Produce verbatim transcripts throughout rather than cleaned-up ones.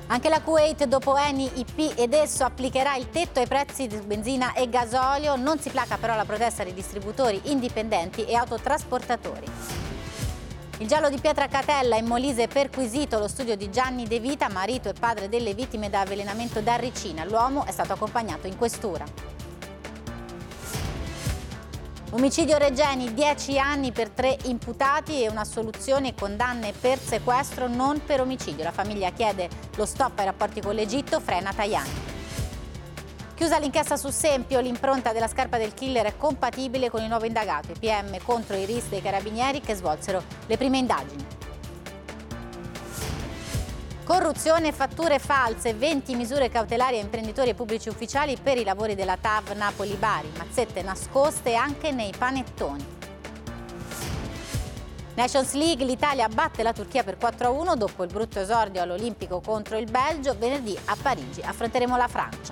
Anche la Kuwait, dopo Eni, I P ed Esso, applicherà il tetto ai prezzi di benzina e gasolio. Non si placa però la protesta di distributori indipendenti e autotrasportatori. Il giallo di Pietracatella, in Molise perquisito lo studio di Gianni De Vita, marito e padre delle vittime da avvelenamento da ricina. L'uomo è stato accompagnato in questura. Omicidio Regeni, dieci anni per tre imputati e un'assoluzione e condanne per sequestro, non per omicidio. La famiglia chiede lo stop ai rapporti con l'Egitto, frena Tajani. Chiusa l'inchiesta su Sempio, l'impronta della scarpa del killer è compatibile con il nuovo indagato. I P M contro i R I S dei carabinieri che svolsero le prime indagini. Corruzione e fatture false, venti misure cautelari a imprenditori e pubblici ufficiali per i lavori della T A V Napoli-Bari, mazzette nascoste anche nei panettoni. Nations League, l'Italia batte la Turchia per quattro a uno dopo il brutto esordio all'Olimpico contro il Belgio. Venerdì a Parigi affronteremo la Francia.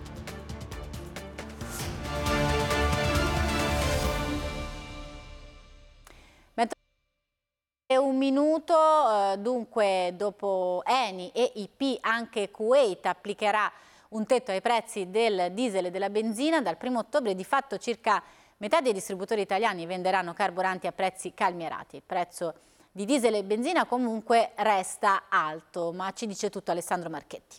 Un minuto, eh, dunque dopo Eni e I P anche Kuwait applicherà un tetto ai prezzi del diesel e della benzina. Dal primo ottobre di fatto circa metà dei distributori italiani venderanno carburanti a prezzi calmierati. Il prezzo di diesel e benzina comunque resta alto, ma ci dice tutto Alessandro Marchetti.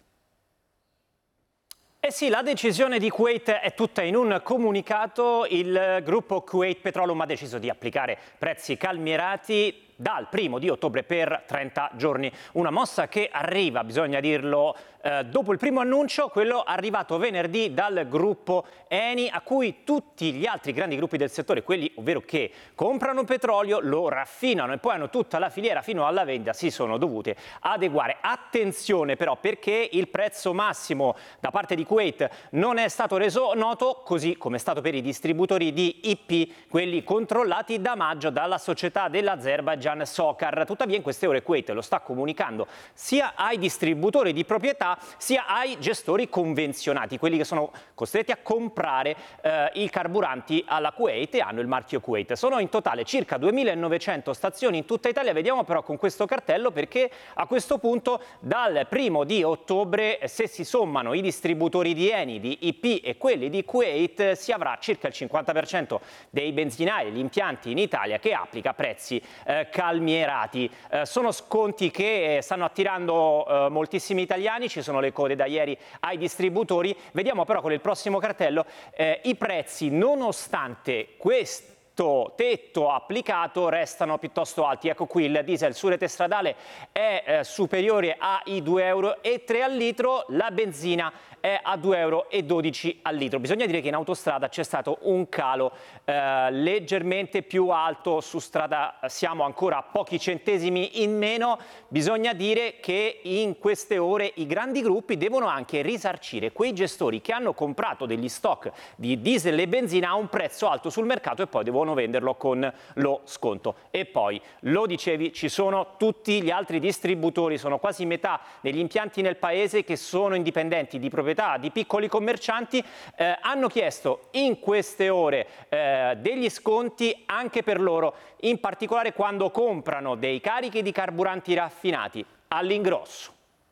Eh sì, la decisione di Kuwait è tutta in un comunicato. Il gruppo Kuwait Petroleum ha deciso di applicare prezzi calmierati dal primo di ottobre per trenta giorni. Una mossa che arriva, bisogna dirlo, eh, dopo il primo annuncio, quello arrivato venerdì dal gruppo Eni, a cui tutti gli altri grandi gruppi del settore, quelli ovvero che comprano petrolio, lo raffinano e poi hanno tutta la filiera fino alla vendita, si sono dovute adeguare. Attenzione però, perché il prezzo massimo da parte di Kuwait non è stato reso noto, così come è stato per i distributori di I P, quelli controllati da maggio dalla società dell'Azerbaijan Sokar. Tuttavia in queste ore Kuwait lo sta comunicando sia ai distributori di proprietà sia ai gestori convenzionati, quelli che sono costretti a comprare eh, i carburanti alla Kuwait e hanno il marchio Kuwait. Sono in totale circa duemilanovecento stazioni in tutta Italia. Vediamo però con questo cartello, perché a questo punto dal primo di ottobre, se si sommano i distributori di Eni, di I P e quelli di Kuwait, si avrà circa il cinquanta per cento dei benzinai, gli impianti in Italia che applica prezzi eh, calmierati. Eh, sono sconti che stanno attirando eh, moltissimi italiani, ci sono le code da ieri ai distributori. Vediamo però con il prossimo cartello eh, i prezzi, nonostante questo tetto applicato, restano piuttosto alti. Ecco qui il diesel su rete stradale è eh, superiore ai due euro e tre al litro, la benzina è a due euro e dodici al litro. Bisogna dire che in autostrada c'è stato un calo eh, leggermente più alto, su strada siamo ancora a pochi centesimi in meno. Bisogna dire che in queste ore i grandi gruppi devono anche risarcire quei gestori che hanno comprato degli stock di diesel e benzina a un prezzo alto sul mercato e poi devono venderlo con lo sconto. E poi, lo dicevi, ci sono tutti gli altri distributori, sono quasi metà degli impianti nel paese che sono indipendenti, di proprietà di piccoli commercianti, eh, hanno chiesto in queste ore eh, degli sconti anche per loro, in particolare quando comprano dei carichi di carburanti raffinati all'ingrosso.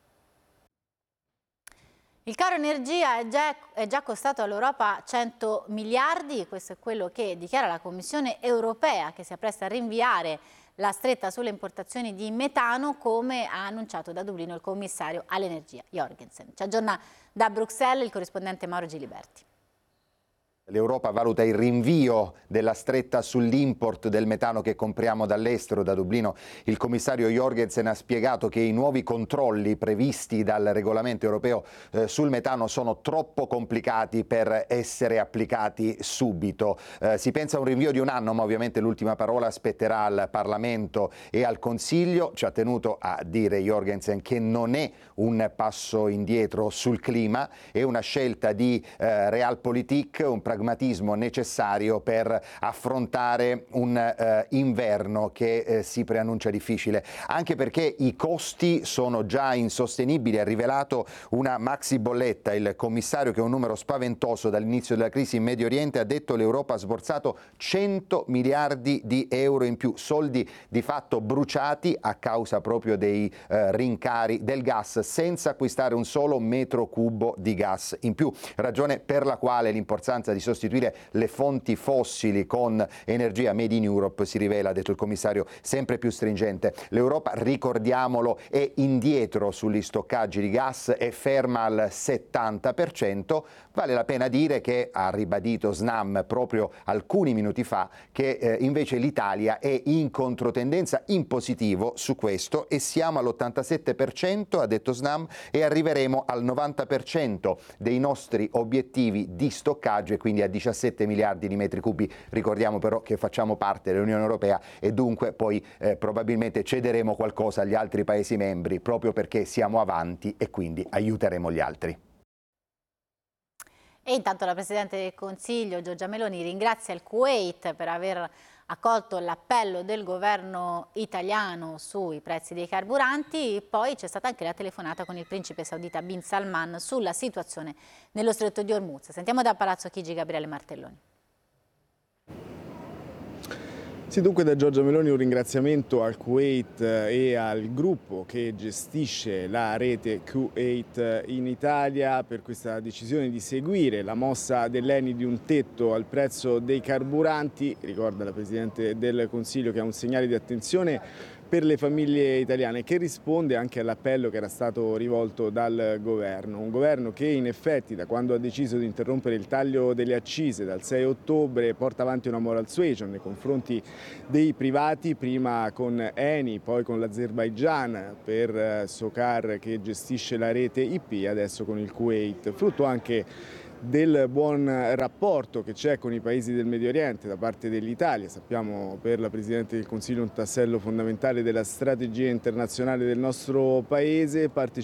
Il caro energia è già, è già costato all'Europa cento miliardi, questo è quello che dichiara la Commissione europea, che si appresta a rinviare la stretta sulle importazioni di metano, come ha annunciato da Dublino il commissario all'energia Jorgensen. Ci aggiorna da Bruxelles il corrispondente Mauro Giliberti. L'Europa valuta il rinvio della stretta sull'import del metano che compriamo dall'estero. Da Dublino il commissario Jorgensen ha spiegato che i nuovi controlli previsti dal regolamento europeo eh, sul metano sono troppo complicati per essere applicati subito. Eh, si pensa a un rinvio di un anno, ma ovviamente l'ultima parola spetterà al Parlamento e al Consiglio. Ci ha tenuto a dire Jorgensen che non è un passo indietro sul clima, è una scelta di eh, Realpolitik, un pragmatismo necessario per affrontare un eh, inverno che eh, si preannuncia difficile, anche perché i costi sono già insostenibili. Ha rivelato una maxi bolletta il commissario, che è un numero spaventoso dall'inizio della crisi in Medio Oriente. Ha detto l'Europa ha sborsato cento miliardi di euro in più, soldi di fatto bruciati a causa proprio dei eh, rincari del gas, senza acquistare un solo metro cubo di gas in più, ragione per la quale l'importanza di sostituire le fonti fossili con energia made in Europe si rivela, ha detto il commissario, sempre più stringente. L'Europa, ricordiamolo, è indietro sugli stoccaggi di gas, è ferma al settanta per cento. Vale la pena dire che ha ribadito Snam proprio alcuni minuti fa che eh, invece l'Italia è in controtendenza, in positivo su questo, e siamo all'ottantasette per cento, ha detto Snam, e arriveremo al novanta per cento dei nostri obiettivi di stoccaggio e quindi a diciassette miliardi di metri cubi. Ricordiamo però che facciamo parte dell'Unione Europea e dunque poi eh, probabilmente cederemo qualcosa agli altri Paesi membri proprio perché siamo avanti e quindi aiuteremo gli altri. E intanto la Presidente del Consiglio, Giorgia Meloni, ringrazia il Kuwait per aver accolto l'appello del governo italiano sui prezzi dei carburanti. Poi c'è stata anche la telefonata con il principe saudita Bin Salman sulla situazione nello stretto di Hormuz. Sentiamo da Palazzo Chigi Gabriele Martelloni. Sì, dunque da Giorgia Meloni un ringraziamento al Kuwait e al gruppo che gestisce la rete Kuwait in Italia per questa decisione di seguire la mossa dell'Eni di un tetto al prezzo dei carburanti. Ricorda la Presidente del Consiglio che è un segnale di attenzione per le famiglie italiane, che risponde anche all'appello che era stato rivolto dal governo. Un governo che in effetti, da quando ha deciso di interrompere il taglio delle accise dal sei ottobre, porta avanti una moral suasion nei confronti dei privati, prima con Eni, poi con l'Azerbaigian per Sokar che gestisce la rete I P, adesso con il Kuwait, frutto anche del buon rapporto che c'è con i paesi del Medio Oriente da parte dell'Italia. Sappiamo per la Presidente del Consiglio un tassello fondamentale della strategia internazionale del nostro paese.